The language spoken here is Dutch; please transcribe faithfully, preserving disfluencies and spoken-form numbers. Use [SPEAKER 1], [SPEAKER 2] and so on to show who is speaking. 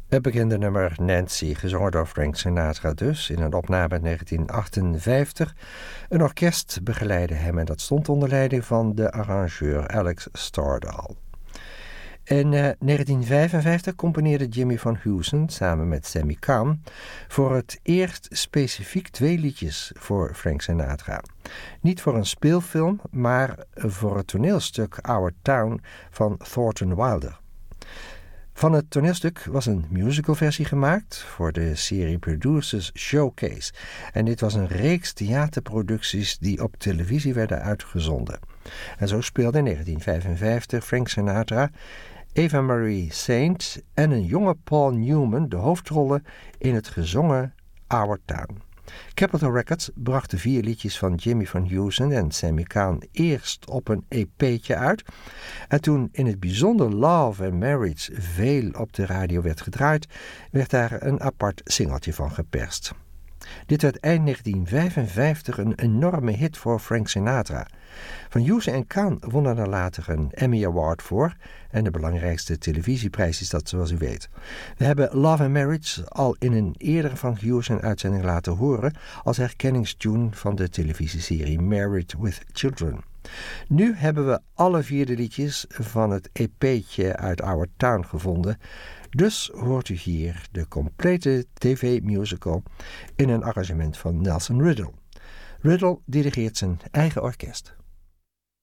[SPEAKER 1] Het bekende nummer Nancy, gezongen door Frank Sinatra dus, in een opname uit negentien achtenvijftig. Een orkest begeleidde hem en dat stond onder leiding van de arrangeur Alex Stordal. In uh, negentien vijfenvijftig componeerde Jimmy Van Heusen samen met Sammy Cahn voor het eerst specifiek twee liedjes voor Frank Sinatra. Niet voor een speelfilm, maar voor het toneelstuk Our Town van Thornton Wilder. Van het toneelstuk was een musicalversie gemaakt voor de serie Producers Showcase. En dit was een reeks theaterproducties die op televisie werden uitgezonden. En zo speelde in negentien vijfenvijftig Frank Sinatra, Eva Marie Saint en een jonge Paul Newman de hoofdrollen in het gezongen Our Town. Capitol Records bracht de vier liedjes van Jimmy Van Heusen en Sammy Cahn eerst op een E P'tje uit. En toen in het bijzonder Love and Marriage veel op de radio werd gedraaid, werd daar een apart singeltje van geperst. Dit werd eind negentien vijfenvijftig een enorme hit voor Frank Sinatra. Van Heusen en Cahn wonnen er later een Emmy Award voor en de belangrijkste televisieprijs is dat, zoals u weet. We hebben Love and Marriage al in een eerdere Van Heusen uitzending laten horen als herkenningstune van de televisieserie Married with Children. Nu hebben we alle vier de liedjes van het E P'tje uit Our Town gevonden. Dus hoort u hier de complete tv-musical in een arrangement van Nelson Riddle. Riddle dirigeert zijn eigen orkest.